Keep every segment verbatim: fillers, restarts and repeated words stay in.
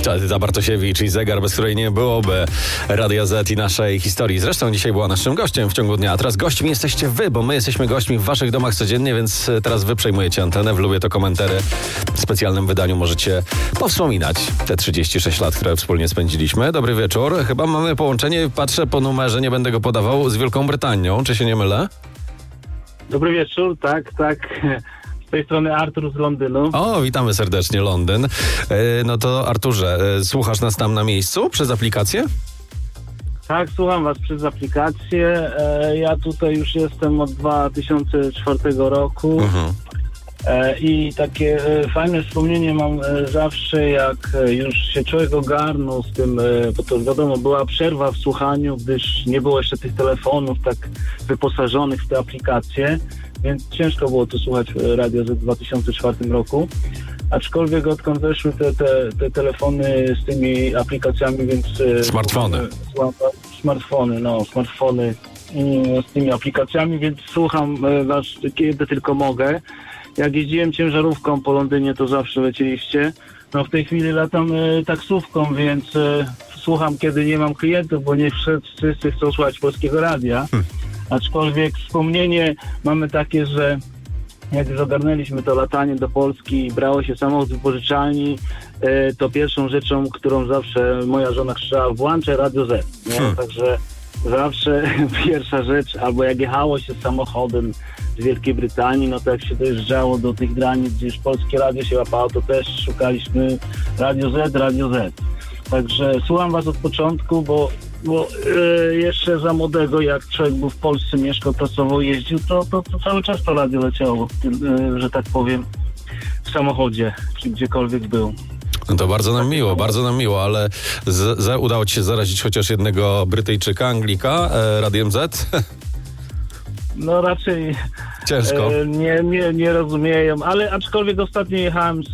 Edyta Bartosiewicz i zegar, bez której nie byłoby Radia Z i naszej historii. Zresztą dzisiaj była naszym gościem w ciągu dnia, a teraz gośćmi jesteście wy, bo my jesteśmy gośćmi w waszych domach codziennie, więc teraz wy przejmujecie antenę. W Lubię to komentary. W specjalnym wydaniu możecie powspominać te trzydzieści sześć lat, które wspólnie spędziliśmy. Dobry wieczór. Chyba mamy połączenie, patrzę po numerze, nie będę go podawał, z Wielką Brytanią. Czy się nie mylę? Dobry wieczór, tak, tak. Z tej strony Artur z Londynu. O, witamy serdecznie, Londyn. No to Arturze, słuchasz nas tam na miejscu przez aplikację? Tak, słucham was przez aplikację. Ja tutaj już jestem od dwa tysiące czwartego roku. Mhm. I takie fajne wspomnienie mam zawsze, jak już się człowiek ogarnął z tym, bo to wiadomo, była przerwa w słuchaniu, gdyż nie było jeszcze tych telefonów tak wyposażonych w te aplikacje, więc ciężko było to słuchać Radio Z w dwa tysiące czwartym roku. Aczkolwiek odkąd weszły te, te, te telefony z tymi aplikacjami, więc... Smartfony. Smartfony, no, smartfony z tymi aplikacjami, więc słucham was kiedy tylko mogę. Jak jeździłem ciężarówką po Londynie, to zawsze lecieliście. No w tej chwili latam e, taksówką, więc e, słucham, kiedy nie mam klientów, bo nie wszyscy chcą słuchać polskiego radia. Hmm. Aczkolwiek wspomnienie mamy takie, że jak już ogarnęliśmy to latanie do Polski i brało się samochód z wypożyczalni, e, to pierwszą rzeczą, którą zawsze moja żona krzyczała, włączę Radio Z. Nie? Hmm. Także zawsze pierwsza rzecz, albo jak jechało się samochodem z Wielkiej Brytanii, no to jak się dojeżdżało do tych granic, gdzie już polskie radio się łapało, to też szukaliśmy Radio Z, Radio Z. Także słucham was od początku, bo, bo yy, jeszcze za młodego, jak człowiek był w Polsce, mieszkał, pracował, jeździł, to, to, to cały czas to radio leciało, yy, że tak powiem, w samochodzie, czy gdziekolwiek był. No to bardzo nam miło, bardzo nam miło, ale z, z, udało ci się zarazić chociaż jednego Brytyjczyka, Anglika, e, Radiem Z? No raczej ciężko. E, nie, nie, nie rozumieją, ale aczkolwiek ostatnio jechałem z,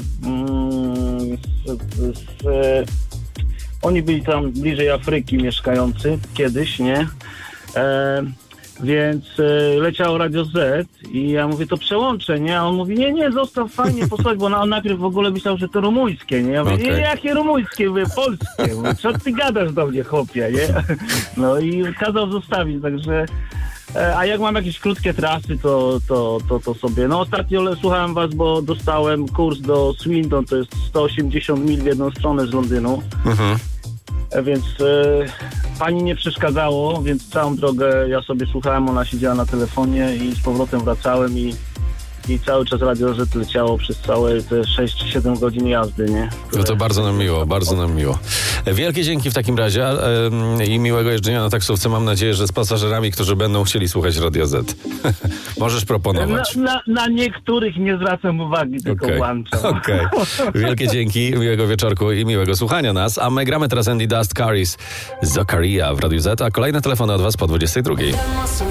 mm, z, z, z oni byli tam bliżej Afryki mieszkający kiedyś, nie? E, Więc e, leciało Radio Z i ja mówię, to przełączę, nie? A on mówi, nie, nie, zostaw, fajnie posłuchać, bo on, on najpierw w ogóle myślał, że to rumuńskie, nie? Ja mówię, okay. Nie, jakie rumuńskie, mówię, polskie. Mówię, co ty gadasz do mnie, chłopie, nie? No i kazał zostawić, także... E, a jak mam jakieś krótkie trasy, to, to, to, to sobie... No ostatnio słuchałem was, bo dostałem kurs do Swindon, to jest sto osiemdziesiąt mil w jedną stronę z Londynu. Mhm. Więc e, pani nie przeszkadzało, więc całą drogę ja sobie słuchałem, ona siedziała na telefonie i z powrotem wracałem i, i cały czas Radio Z leciało przez całe te sześć siedem godzin jazdy, nie? Które... No to bardzo nam miło, bardzo nam miło. Wielkie dzięki w takim razie e, i miłego jeżdżenia na taksówce. Mam nadzieję, że z pasażerami, którzy będą chcieli słuchać Radio Z. Możesz proponować. Na, na, na niektórych nie zwracam uwagi, tylko okay. włączam. Okej. Okay. Wielkie dzięki, miłego wieczorku i miłego słuchania nas. A my gramy teraz Andy Dust, Caris, Zakaria w Radiu Z, a kolejne telefony od was po dwudziestej drugiej.